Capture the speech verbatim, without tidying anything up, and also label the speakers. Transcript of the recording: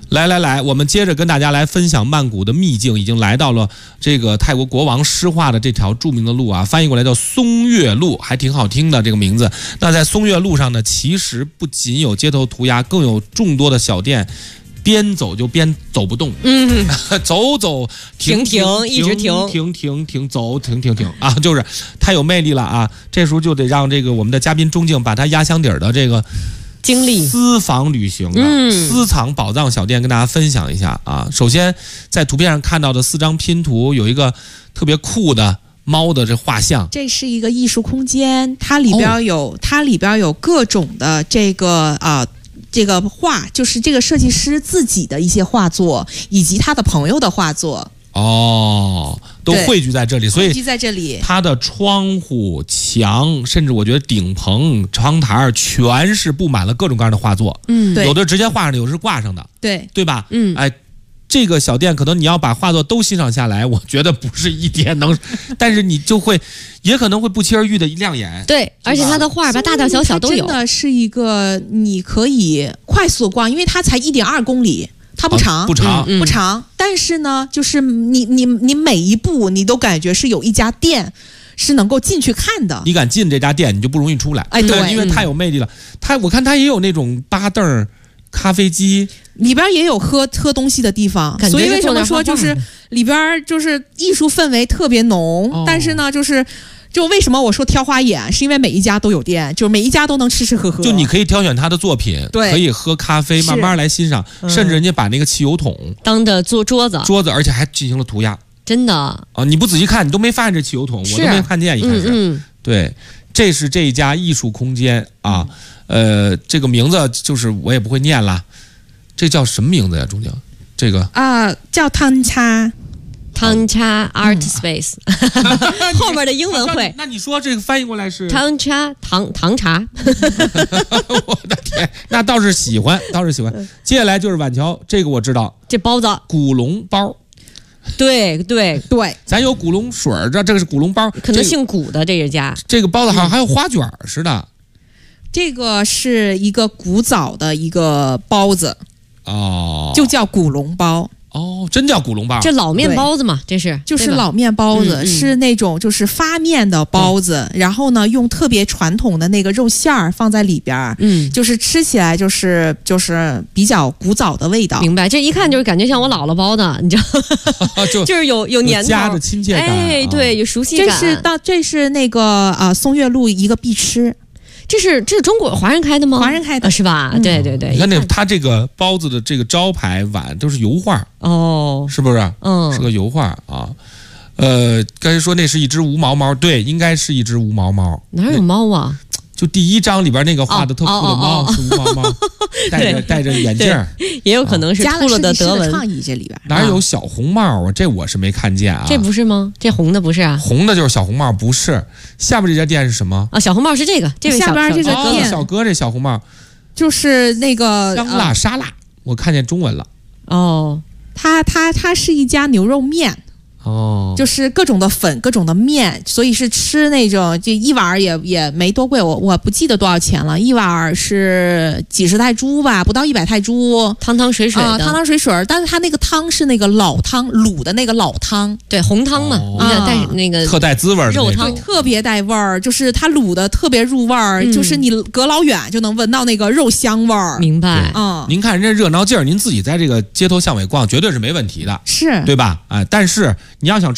Speaker 1: 来来来，我们接着跟大家来分享曼谷的秘境，已经来到了这个泰国国王诗画的这条著名的路啊，翻译过来叫松月路，还挺好听的这个名字。那在松月路上呢，其实不仅有街头涂鸦，更有众多的小店。边走就边走不动，
Speaker 2: 嗯，
Speaker 1: 走走停
Speaker 2: 停一直停
Speaker 1: 停停停走停停停啊，就是太有魅力了啊！这时候就得让这个我们的嘉宾钟静把他压箱底儿的这个
Speaker 2: 经历
Speaker 1: 私房旅行的、嗯、私藏宝藏小店跟大家分享一下啊。首先在图片上看到的四张拼图有一个特别酷的猫的这画像，
Speaker 3: 这是一个艺术空间，它里边有、哦、它里边有各种的这个啊。呃这个画就是这个设计师自己的一些画作，以及他的朋友的画作
Speaker 1: 哦，都汇聚在这里，所以
Speaker 3: 汇聚在这里，
Speaker 1: 它的窗户、墙，甚至我觉得顶棚、窗台全是布满了各种各样的画作。
Speaker 3: 嗯，对，
Speaker 1: 有的直接画上的，有的是挂上的，
Speaker 3: 对，
Speaker 1: 对吧？
Speaker 2: 嗯，
Speaker 1: 哎。这个小店可能你要把画作都欣赏下来，我觉得不是一天能，但是你就会，也可能会不期而遇的亮眼。
Speaker 2: 对，而且它的画吧，大大小小都有。
Speaker 3: 真的是一个你可以快速逛，因为它才一点二公里，它不长，
Speaker 1: 哦、不长、
Speaker 3: 嗯，不长。但是呢，就是你你你每一步你都感觉是有一家店是能够进去看的。
Speaker 1: 你敢进这家店，你就不容易出来。
Speaker 3: 哎，对，
Speaker 1: 因为太有魅力了。它我看它也有那种八凳、咖啡机。
Speaker 3: 里边也有喝喝东西的地方，所以为什么说就是里边就是艺术氛围特别浓、哦、但是呢就是就为什么我说挑花眼，是因为每一家都有店，就每一家都能吃吃喝喝，
Speaker 1: 就你可以挑选他的作品，
Speaker 3: 对，
Speaker 1: 可以喝咖啡慢慢来欣赏、嗯、甚至人家把那个汽油桶
Speaker 2: 当的做桌子
Speaker 1: 桌子而且还进行了涂鸦，
Speaker 2: 真的
Speaker 1: 啊！你不仔细看你都没发现这汽油桶，我都没看见一开始、
Speaker 2: 嗯嗯、
Speaker 1: 对，这是这一家艺术空间啊，呃这个名字就是我也不会念了，这叫什么名字呀？钟静，这个
Speaker 3: 啊、呃、叫汤叉，
Speaker 2: 汤叉 Art Space，、嗯、后面的英文会。
Speaker 1: 那你说这个翻译过来是
Speaker 2: 汤叉糖糖茶？
Speaker 1: 我的天，那倒是喜欢，倒是喜欢。接下来就是板桥，这个我知道，
Speaker 2: 这包子
Speaker 1: 古龙包。
Speaker 2: 对对对，
Speaker 1: 咱有古龙水，这这个是古龙包，
Speaker 2: 可能姓古的这一家。
Speaker 1: 这个包子好像还有花卷似的。
Speaker 3: 这个是一个古早的一个包子。
Speaker 1: 哦，
Speaker 3: 就叫古龙包
Speaker 1: 哦，真叫古龙包，
Speaker 2: 这老面包子嘛，这是
Speaker 3: 就是老面包子，是那种就是发面的包子，嗯、然后呢用特别传统的那个肉馅儿放在里边，
Speaker 2: 嗯，
Speaker 3: 就是吃起来就是就是比较古早的味道。
Speaker 2: 明白，这一看就是感觉像我姥姥包的，你知道，
Speaker 1: 就
Speaker 2: 就是有有年头，
Speaker 1: 家的亲切感，
Speaker 2: 哎，对，有熟悉感。
Speaker 3: 这是到这是那个啊、呃、松月路一个必吃。
Speaker 2: 这是这是中国华人开的吗？
Speaker 3: 华人开的、
Speaker 2: 啊、是吧？嗯、对对对，
Speaker 1: 你看那他这个包子的这个招牌碗都是油画
Speaker 2: 哦，
Speaker 1: 是不是？
Speaker 2: 嗯，
Speaker 1: 是个油画啊。呃，刚才说那是一只无毛猫，对，应该是一只无毛猫。
Speaker 2: 哪有猫啊？
Speaker 1: 就第一章里边那个画的特酷的猫、哦哦哦、是无毛猫，戴着戴着眼镜，
Speaker 2: 也有可能是秃了的德文。
Speaker 3: 创意这里边
Speaker 1: 哪有小红帽啊？这我是没看见啊。
Speaker 2: 这不是吗？这红的不是啊？
Speaker 1: 红的就是小红帽，不是。下边这家店是什么？
Speaker 2: 啊，小红帽是这个，这位
Speaker 3: 下边这个店、
Speaker 1: 哦、小哥这小红帽
Speaker 3: 就是那个
Speaker 1: 香辣沙拉，呃、我看见中文了。
Speaker 2: 哦，
Speaker 3: 它它它是一家牛肉面。
Speaker 1: 哦，
Speaker 3: 就是各种的粉，各种的面，所以是吃那种就一碗也也没多贵，我我不记得多少钱了，一碗是几十泰铢吧，不到一百泰铢，
Speaker 2: 汤汤水水的，
Speaker 3: 呃、汤汤水水，但是它那个汤是那个老汤卤的那个老汤，
Speaker 2: 对，红汤嘛，
Speaker 1: 哦、
Speaker 2: 你看带那个
Speaker 1: 特带滋味的
Speaker 2: 肉汤，
Speaker 3: 特别带味儿，就是它卤的特别入味儿、嗯，就是你隔老远就能闻到那个肉香味儿。
Speaker 2: 明白？
Speaker 3: 嗯，
Speaker 1: 您看人家热闹劲儿，您自己在这个街头巷尾逛，绝对是没问题的，
Speaker 3: 是
Speaker 1: 对吧？啊、呃，但是你要想